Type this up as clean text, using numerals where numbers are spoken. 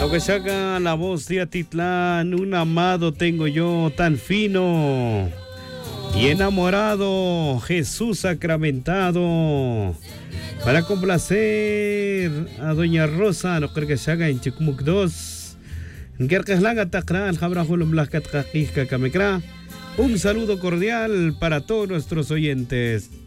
que saca la voz de Atitlán, un amado tengo yo tan fino y enamorado, Jesús sacramentado. Para complacer a doña Rosa, no creo que se haga en Chicumuc 2. Un saludo cordial para todos nuestros oyentes.